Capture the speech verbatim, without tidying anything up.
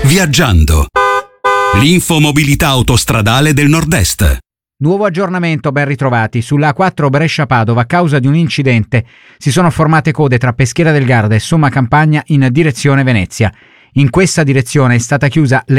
Viaggiando. L'infomobilità autostradale del Nord-Est. Nuovo aggiornamento, ben ritrovati. Sulla A quattro Brescia-Padova, a causa di un incidente, si sono formate code tra Peschiera del Garda e Somma Campagna in direzione Venezia. In questa direzione è stata chiusa